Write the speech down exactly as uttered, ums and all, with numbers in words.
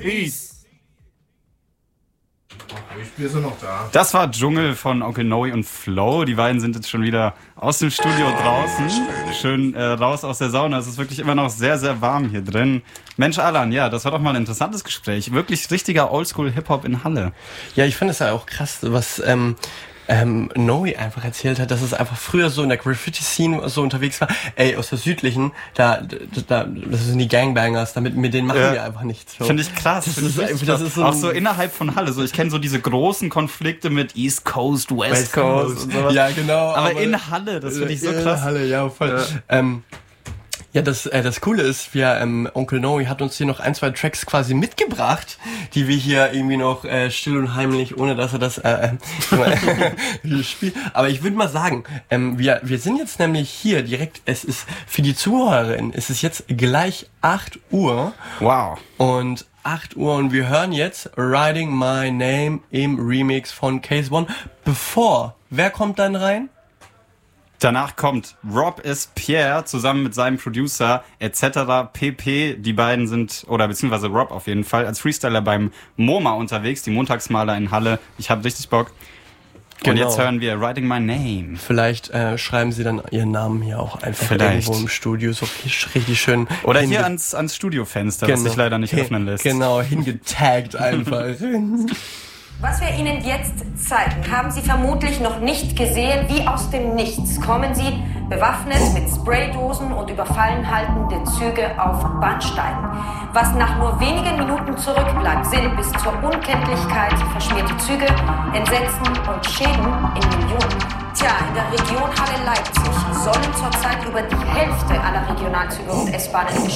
Peace. Ich bin so noch da. Das war Dschungel von Onkel Noe und Flo. Die beiden sind jetzt schon wieder aus dem Studio draußen. Schön äh, raus aus der Sauna. Es ist wirklich immer noch sehr, sehr warm hier drin. Mensch, Alan, ja, das war doch mal ein interessantes Gespräch. Wirklich richtiger Oldschool-Hip-Hop in Halle. Ja, ich finde es ja auch krass, was ähm, ähm, Noe einfach erzählt hat, dass es einfach früher so in der Graffiti-Scene so unterwegs war. Ey, aus der südlichen, da, da, das sind die Gangbangers, damit mit denen machen ja. wir einfach nichts. So. Finde ich krass. Das Find ist, ich einfach, krass. das ist so auch so innerhalb von Halle. So, ich kenne so diese großen Konflikte mit East Coast, West, West Coast, Coast und sowas. Ja, genau. Aber, aber in Halle, das finde ich so krass. In Halle, ja, voll. Ja. Ähm, Ja, das, äh, das Coole ist, wir, ähm, Onkel Noe hat uns hier noch ein, zwei Tracks quasi mitgebracht, die wir hier irgendwie noch äh, still und heimlich, ohne dass er das äh, äh, spielt. Aber ich würde mal sagen, ähm, wir, wir sind jetzt nämlich hier direkt, es ist für die Zuhörerin, es ist jetzt gleich acht Uhr. Wow. Und acht Uhr und wir hören jetzt Writing My Name im Remix von Case One. Bevor, wer kommt dann rein? Danach kommt Rob is Pierre zusammen mit seinem Producer et cetera pp. Die beiden sind, oder beziehungsweise Rob auf jeden Fall, als Freestyler beim MoMA unterwegs, die Montagsmaler in Halle. Ich habe richtig Bock. Genau. Und jetzt hören wir Writing My Name. Vielleicht äh, schreiben sie dann ihren Namen hier auch einfach Vielleicht. irgendwo im Studio, so richtig, richtig schön. Oder hinge- hier ans, ans Studiofenster, genau. das sich leider nicht Hin- öffnen lässt. Genau, hingetaggt einfach. Was wir Ihnen jetzt zeigen, haben Sie vermutlich noch nicht gesehen. Wie aus dem Nichts kommen Sie bewaffnet mit Spraydosen und überfallen haltende Züge auf Bahnsteigen. Was nach nur wenigen Minuten zurückbleibt, sind bis zur Unkenntlichkeit verschmierte Züge, Entsetzen und Schäden in Millionen. Tja, in der Region Halle-Leipzig sollen zurzeit über die Hälfte aller Regionalzüge und S-Bahnen